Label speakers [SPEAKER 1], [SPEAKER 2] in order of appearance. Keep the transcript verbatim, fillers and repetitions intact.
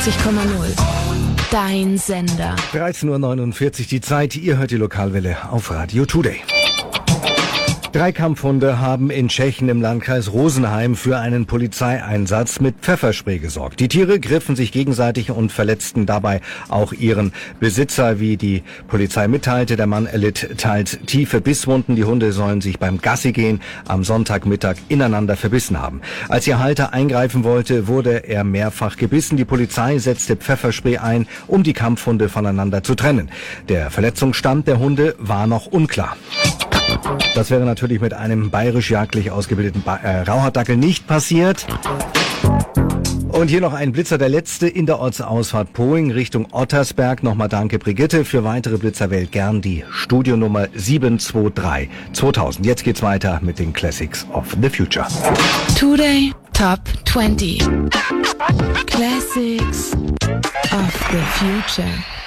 [SPEAKER 1] neunundvierzig Komma null. Dein Sender.
[SPEAKER 2] dreizehn Uhr neunundvierzig die Zeit. Ihr hört die Lokalwelle auf Radio Today. Drei Kampfhunde haben in Tschechien im Landkreis Rosenheim für einen Polizeieinsatz mit Pfefferspray gesorgt. Die Tiere griffen sich gegenseitig und verletzten dabei auch ihren Besitzer, wie die Polizei mitteilte. Der Mann erlitt teils tiefe Bisswunden. Die Hunde sollen sich beim Gassigehen am Sonntagmittag ineinander verbissen haben. Als ihr Halter eingreifen wollte, wurde er mehrfach gebissen. Die Polizei setzte Pfefferspray ein, um die Kampfhunde voneinander zu trennen. Der Verletzungsstand der Hunde war noch unklar. Das wäre natürlich mit einem bayerisch-jagdlich ausgebildeten ba- äh, Rauhaardackel nicht passiert. Und hier noch ein Blitzer, der letzte in der Ortsausfahrt Poing Richtung Ottersberg. Nochmal danke Brigitte. Für weitere Blitzer wählt gern die Studionummer sieben zwei drei zweitausend. Jetzt geht's weiter mit den Classics of the Future.
[SPEAKER 1] Today Top zwanzig. Classics of the Future.